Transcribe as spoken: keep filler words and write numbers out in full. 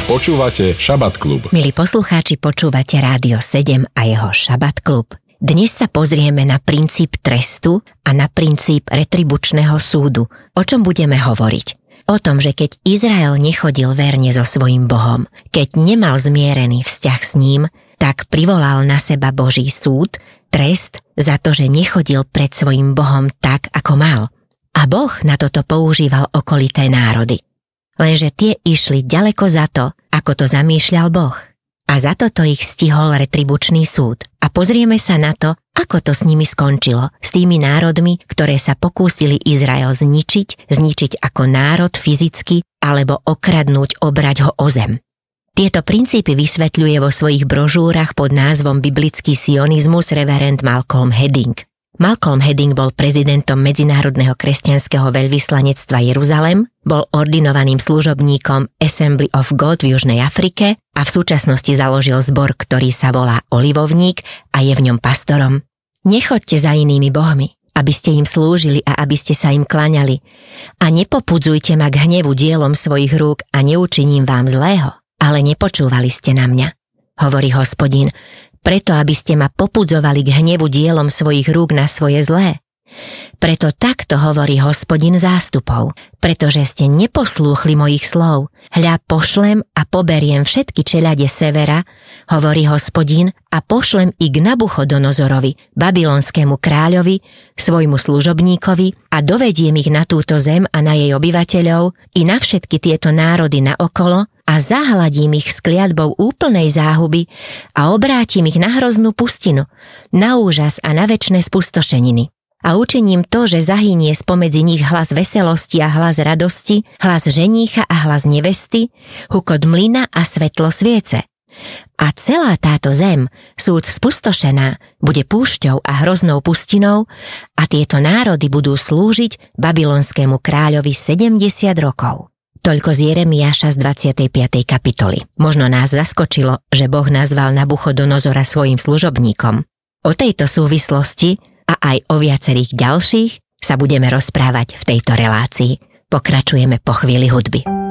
Počúvate Šabat klub. Milí poslucháči, počúvate Rádio sedem a jeho Šabat klub. Dnes sa pozrieme na princíp trestu a na princíp retribučného súdu. O čom budeme hovoriť? O tom, že keď Izrael nechodil verne so svojím Bohom, keď nemal zmierený vzťah s ním, tak privolal na seba Boží súd, trest za to, že nechodil pred svojím Bohom tak, ako mal. A Boh na toto používal okolité národy. Lenže tie išli ďaleko za to, ako to zamýšľal Boh. A za toto ich stihol retribučný súd. A pozrieme sa na to, ako to s nimi skončilo, s tými národmi, ktoré sa pokúsili Izrael zničiť, zničiť ako národ fyzicky, alebo okradnúť, obrať ho o zem. Tieto princípy vysvetľuje vo svojich brožúrach pod názvom Biblický sionizmus reverend Malcolm Hedding. Malcolm Hedding bol prezidentom Medzinárodného kresťanského veľvyslanectva Jeruzalem, bol ordinovaným služobníkom Assembly of God v Južnej Afrike a v súčasnosti založil zbor, ktorý sa volá Olivovník a je v ňom pastorom. Nechoďte za inými bohmi, aby ste im slúžili a aby ste sa im klaňali. A nepopudzujte ma k hnevu dielom svojich rúk a neučiním vám zlého, ale nepočúvali ste na mňa, hovorí Hospodin, preto aby ste ma popudzovali k hnevu dielom svojich rúk na svoje zlé. Preto takto hovorí Hospodin zástupov, pretože ste neposlúchli mojich slov. Hľa pošlem a poberiem všetky čeľade severa, hovorí Hospodin, a pošlem i k Nabuchodonozorovi, babylonskému kráľovi, svojmu služobníkovi, a dovediem ich na túto zem a na jej obyvateľov i na všetky tieto národy naokolo a zahladím ich s kliatbou úplnej záhuby a obrátim ich na hroznú pustinu, na úžas a na večné spustošeniny. A učiním to, že zahynie spomedzi nich hlas veselosti a hlas radosti, hlas ženícha a hlas nevesty, hukot mlyna a svetlo sviece. A celá táto zem, súd spustošená, bude púšťou a hroznou pustinou a tieto národy budú slúžiť babylonskému kráľovi sedemdesiat rokov. Toľko z Jeremiáša z dvadsiatej piatej kapitoly. Možno nás zaskočilo, že Boh nazval Nabuchodonozora svojim služobníkom. O tejto súvislosti a aj o viacerých ďalších sa budeme rozprávať v tejto relácii. Pokračujeme po chvíli hudby.